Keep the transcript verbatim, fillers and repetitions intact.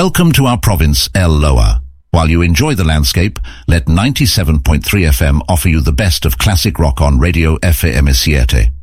Welcome to our province, El Loa. While you enjoy the landscape, let ninety-seven point three F M offer you the best of classic rock on Radio F M siete.